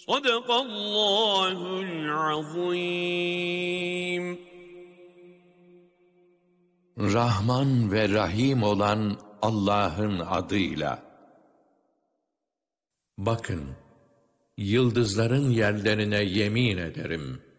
Sadakallahul azim. Rahman ve Rahim olan Allah'ın adıyla. Bakın, yıldızların yerlerine yemin ederim.